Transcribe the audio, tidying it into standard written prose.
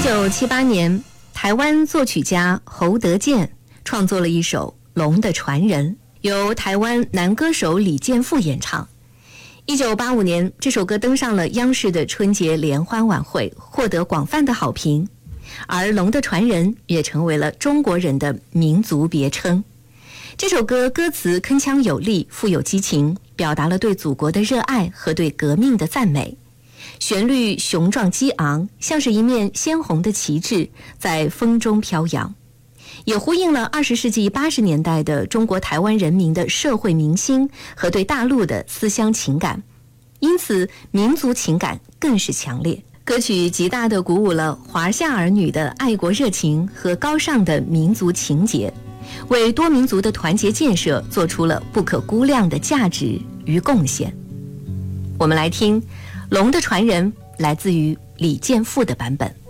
1978年，台湾作曲家侯德健创作了一首《龙的传人》，由台湾男歌手李健富演唱。1985年，这首歌登上了央视的春节联欢晚会，获得广泛的好评。而《龙的传人》也成为了中国人的民族别称。这首歌歌词铿锵有力，富有激情，表达了对祖国的热爱和对革命的赞美。旋律雄壮激昂，像是一面鲜红的旗帜在风中飘扬，也呼应了20世纪80年代的中国台湾人民的社会民心和对大陆的思乡情感，因此民族情感更是强烈。歌曲极大地鼓舞了华夏儿女的爱国热情和高尚的民族情结，为多民族的团结建设做出了不可估量的价值与贡献。我们来听《龙的传人》，来自于李健富的版本。